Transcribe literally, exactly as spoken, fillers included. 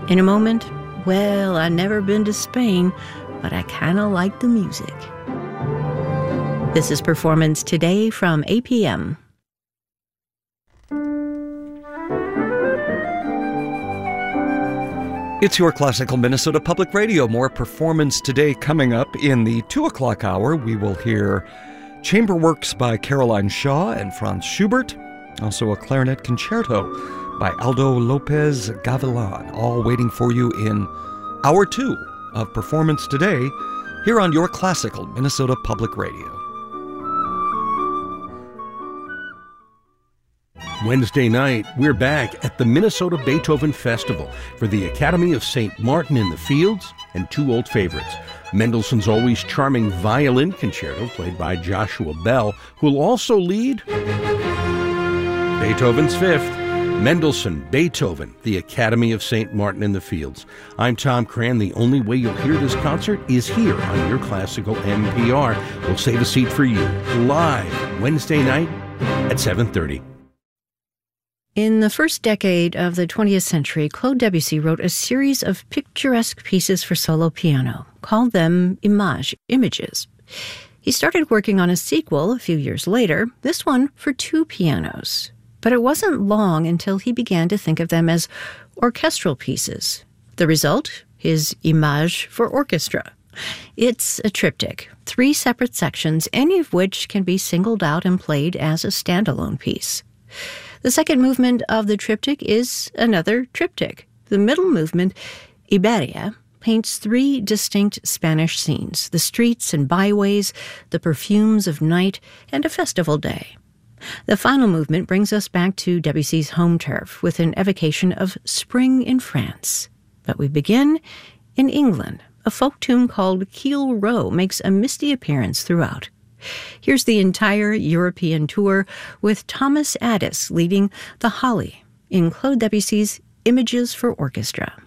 In a moment, well, I've never been to Spain, but I kind of like the music. This is Performance Today from A P M. It's your Classical Minnesota Public Radio. More Performance Today coming up. In the two o'clock hour, we will hear chamber works by Caroline Shaw and Franz Schubert. Also a clarinet concerto by Aldo Lopez Gavilan. All waiting for you in hour two of Performance Today here on your Classical Minnesota Public Radio. Wednesday night, we're back at the Minnesota Beethoven Festival for the Academy of Saint Martin in the Fields and two old favorites. Mendelssohn's always charming violin concerto played by Joshua Bell, who will also lead Beethoven's Fifth. Mendelssohn, Beethoven, the Academy of Saint Martin in the Fields. I'm Tom Cran. The only way you'll hear this concert is here on your Classical N P R. We'll save a seat for you live Wednesday night at seven thirty. In the first decade of the twentieth century, Claude Debussy wrote a series of picturesque pieces for solo piano, called them Images, images. He started working on a sequel a few years later, this one for two pianos. But it wasn't long until he began to think of them as orchestral pieces. The result? His Images for orchestra. It's a triptych, three separate sections, any of which can be singled out and played as a standalone piece. The second movement of the triptych is another triptych. The middle movement, Iberia, paints three distinct Spanish scenes: the streets and byways, the perfumes of night, and a festival day. The final movement brings us back to Debussy's home turf with an evocation of spring in France. But we begin in England. A folk tune called Keel Row makes a misty appearance throughout. Here's the entire European tour with Thomas Addis leading the Holly in Claude Debussy's Images for Orchestra.